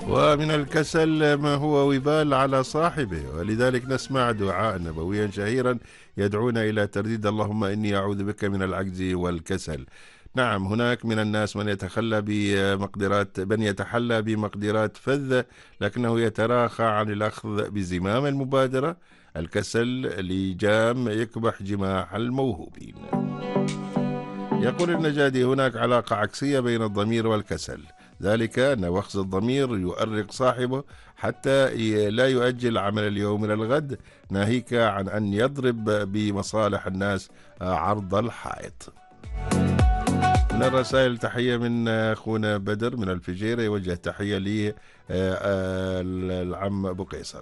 ومن الكسل ما هو وبال على صاحبه، ولذلك نسمع دعاء نبويا شهيرا يدعونا إلى ترديد اللهم إني أعوذ بك من العجز والكسل. نعم، هناك من الناس من يتحلى بمقدرات فذة، لكنه يتراخى عن الأخذ بزمام المبادرة. الكسل لجام يكبح جماح الموهوبين. يقول النجادي: هناك علاقة عكسية بين الضمير والكسل، ذلك أن وخز الضمير يؤرق صاحبه حتى لا يؤجل عمل اليوم إلى الغد، ناهيك عن أن يضرب بمصالح الناس عرض الحائط. من الرسائل تحية من أخونا بدر من الفجيرة، يوجه تحية لي العم أبو قيصر.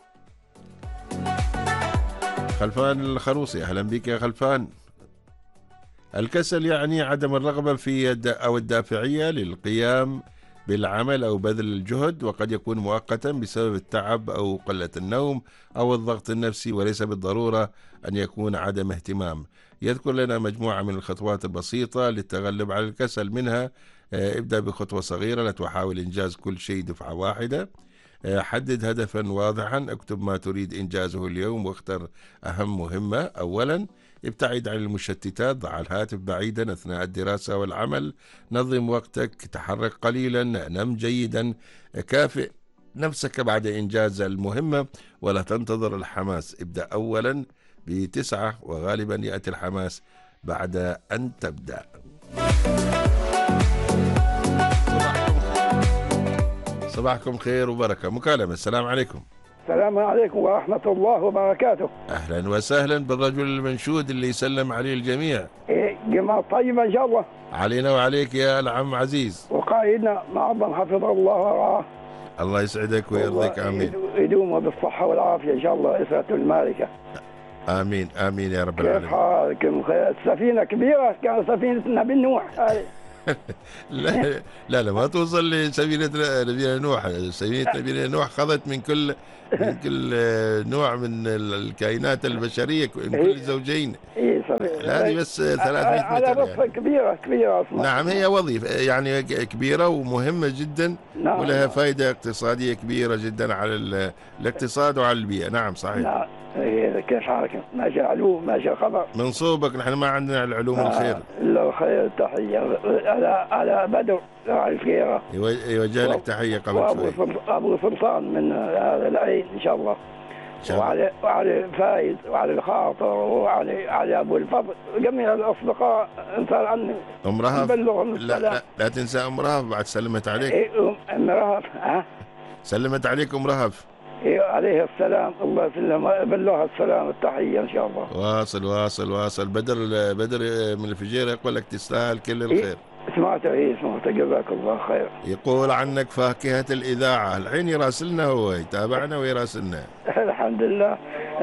خلفان الخروصي، أهلا بك يا خلفان. الكسل يعني عدم الرغبة في أو الدافعية للقيام بالعمل أو بذل الجهد، وقد يكون مؤقتا بسبب التعب أو قلة النوم أو الضغط النفسي، وليس بالضرورة أن يكون عدم اهتمام. يذكر لنا مجموعة من الخطوات البسيطة للتغلب على الكسل، منها ابدأ بخطوة صغيرة، لا تحاول إنجاز كل شيء دفعة واحدة. حدد هدفا واضحا، اكتب ما تريد إنجازه اليوم واختر أهم مهمة أولا. ابتعد عن المشتتات، ضع الهاتف بعيدا أثناء الدراسة والعمل. نظم وقتك، تحرك قليلا، نم جيدا، كافئ نفسك بعد إنجاز المهمة ولا تنتظر الحماس. ابدأ أولا بتسعة، وغالبا يأتي الحماس بعد أن تبدأ. صباحكم خير وبركة. مكالمة. السلام عليكم. السلام عليكم ورحمة الله وبركاته. أهلا وسهلا بالرجل المنشود اللي يسلم عليه الجميع. جماعة طيبة إن شاء الله. علينا وعليك يا العم عزيز. وقائدنا معظم حفظه الله ورعاه. الله يسعدك ويرضيك. آمين. يدوم بالصحة والعافية إن شاء الله، إسرة المالكة. آمين آمين يا رب العالمين. كيف حالكم؟ السفينة كبيرة، كانت سفينة نبي نوح. لا ما توصل لسفينة نبينا نوح. سفينة نبينا نوح خذت من كل نوع من الكائنات البشرية، من كل زوجين. هذه بس 300 متر يعني. كبيرة أصلا. نعم، هي وظيفة يعني كبيرة ومهمة جدا. نعم. ولها فائدة اقتصادية كبيرة جدا على الاقتصاد وعلى البيئة. نعم صحيح. نعم. كيف حالك؟ ماشي العلوم، ماشي الخبر. من صوبك، نحن ما عندنا العلوم الخير. الله خير. تحية على بدر الخيرة، يوجه لك تحية قبل شوي. أبو سلطان من هذا العين إن شاء الله. وعلى فايز وعلى الخاطر وعلى أبو الفضل، جميع الأصدقاء انسان عني. أم رهف، لا تنسى أم رهف بعد سلمت عليك. أم رهف سلمت عليك أم رهف. عليه السلام. الله يسلم، بلغها السلام التحية إن شاء الله. واصل. بدر من الفجيرة يقول لك تستاهل كل الخير. سمعته جزاك الله خير. يقول عنك فاكهة الإذاعة. الحين يراسلنا، هو يتابعنا ويراسلنا. الحمد لله.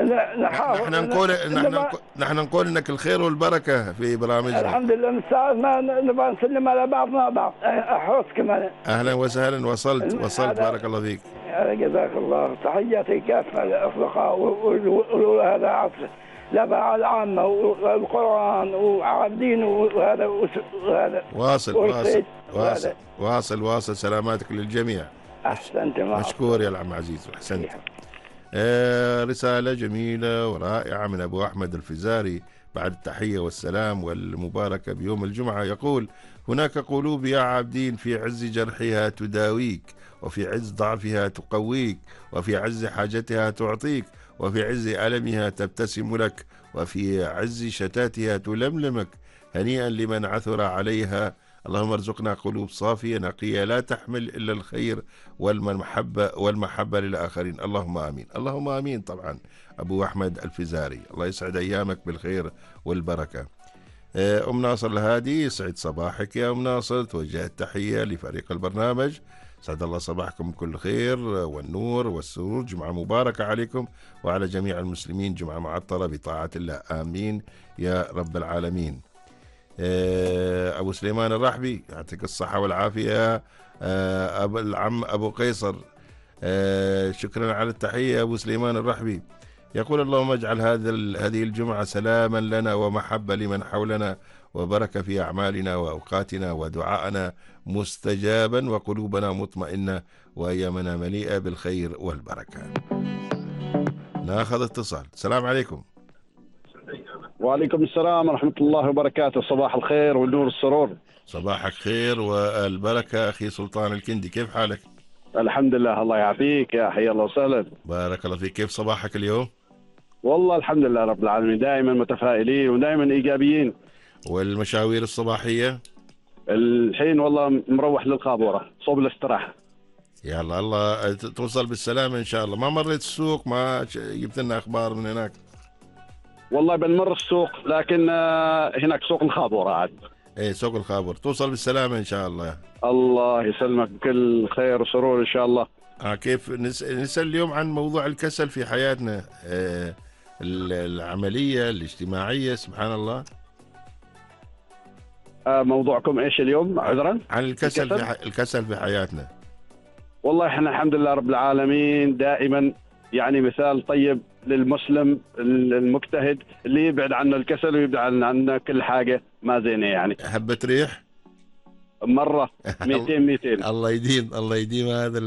نحن نقول انك الخير والبركة في برامجنا. الحمد لله. من ساعة ما نبغى نسلم على بعضنا بعض. أحوس كمان. أهلا وسهلا. وصلت بارك الله فيك. جزاك الله. تحياتي كافة الأصدقاء وهذا عصر لبع العامة والقرآن وعابدين وهذا. واصل. سلاماتك للجميع. أحسنت. مشكور يا العم عزيز، أحسنت. رسالة جميلة ورائعة من أبو أحمد الفزاري بعد التحية والسلام والمباركة بيوم الجمعة. يقول: هناك قلوب يا عابدين في عز جرحها تداويك، وفي عز ضعفها تقويك، وفي عز حاجتها تعطيك، وفي عز ألمها تبتسم لك، وفي عز شتاتها تلملمك. هنيئا لمن عثر عليها. اللهم ارزقنا قلوب صافية نقية لا تحمل إلا الخير والمحبة للآخرين. اللهم آمين. اللهم آمين. طبعا أبو أحمد الفزاري، الله يسعد أيامك بالخير والبركة. أم ناصر الهادي، يسعد صباحك يا أم ناصر. توجه التحية لفريق البرنامج، سعد الله صباحكم كل خير والنور والسرور. جمعة مباركة عليكم وعلى جميع المسلمين، جمعة معطرة بطاعة الله. آمين يا رب العالمين. أبو سليمان الرحبي، يعطيك الصحة والعافية. العم أبو قيصر، شكرا على التحية أبو سليمان الرحبي. يقول: اللهم اجعل هذه الجمعة سلاما لنا ومحبة لمن حولنا وبركة في أعمالنا وأوقاتنا، ودعاءنا مستجابا، وقلوبنا مطمئنة، وأيامنا مليئة بالخير والبركة. ناخذ اتصال. السلام عليكم. وعليكم السلام ورحمة الله وبركاته. صباح الخير والنور السرور. صباحك خير والبركة أخي سلطان الكندي، كيف حالك؟ الحمد لله، الله يعافيك يا حي الله وسهلا. بارك الله فيك. كيف صباحك اليوم؟ والله الحمد لله رب العالمين، دائما متفائلين ودائما إيجابيين. والمشاوير الصباحية؟ الحين والله مروح للقابورة صوب الاستراحة. يلا الله توصل بالسلامة إن شاء الله. ما مريت السوق؟ ما جبت لنا أخبار من هناك؟ والله بنمر السوق، لكن هناك سوق الخابورة عاد. ايه سوق الخابور. توصل بالسلامة إن شاء الله. الله يسلمك، بكل خير وسرور إن شاء الله. كيف نسأل اليوم عن موضوع الكسل في حياتنا، العملية الاجتماعية، سبحان الله. موضوعكم إيش اليوم عذرا؟ عن الكسل الكسل في حياتنا. والله احنا الحمد لله رب العالمين دائما يعني مثال طيب للمسلم المجتهد اللي يبعد عنه الكسل ويبعد عنه كل حاجة ما زينة يعني. هبة ريح مرة 200 الله يديم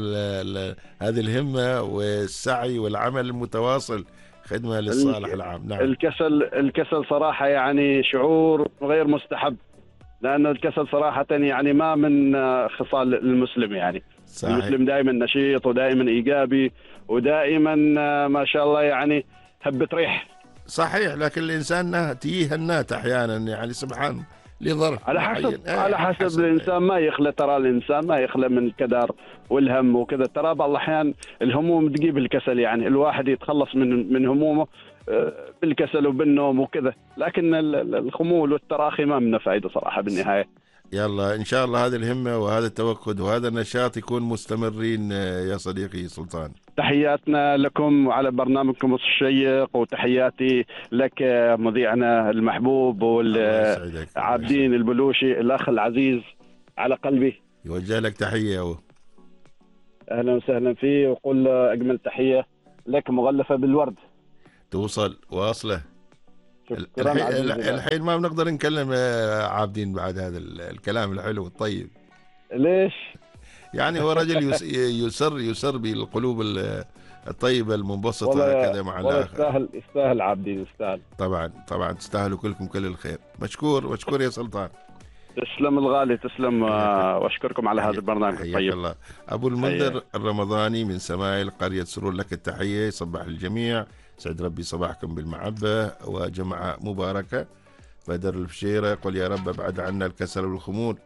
هذه الهمة والسعي والعمل المتواصل، خدمة للصالح العام. نعم. الكسل صراحة يعني شعور غير مستحب، لأن الكسل صراحة يعني ما من خصال المسلم يعني. صحيح. المسلم دائما نشيط ودائما إيجابي ودائما ما شاء الله يعني هبة ريح. صحيح، لكن الإنسان تيه النات أحيانا يعني سبحان لظرف على حسب الإنسان ما يخلى. ترى الإنسان ما يخلى من الكدر والهم وكذا. ترى بعض الأحيان الهموم تجيب الكسل، يعني الواحد يتخلص من همومه بالكسل وبالنوم وكذا، لكن الخمول والتراخي ما منه فائدة صراحة بالنهاية. يلا إن شاء الله هذه الهمة وهذا التوكد وهذا النشاط يكون مستمرين يا صديقي سلطان. تحياتنا لكم وعلى برنامجكم الشيق، وتحياتي لك مذيعنا المحبوب والعابدين البلوشي الأخ العزيز على قلبي. يوجه لك تحية أهلا وسهلا فيه، وقل أجمل لك مغلفة بالورد توصل واصلة. الحين ما بنقدر نكلم عابدين بعد هذا الكلام الحلو الطيب. ليش؟ يعني هو رجل يسر بالقلوب الطيبة المنبسطة كذا مع الآخر. يستاهل عابدين، يستاهل. طبعا تستاهلوا كلكم كل الخير. مشكور يا سلطان. تسلم الغالي، تسلم، واشكركم على هذا البرنامج الطيب. الله. ابو المنذر الرمضاني من سمايل قرية سرور، لك التحية. صباح الجميع، سعد ربي صباحكم بالمحبة وجمعة مباركة. بدر الفشيرة يقول يا رب ابعد عنا الكسل والخمول.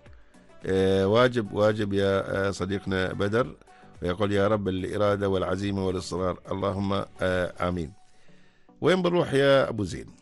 واجب يا صديقنا بدر، ويقول يا رب الإرادة والعزيمة والإصرار، اللهم آمين. وين بنروح يا أبو زين؟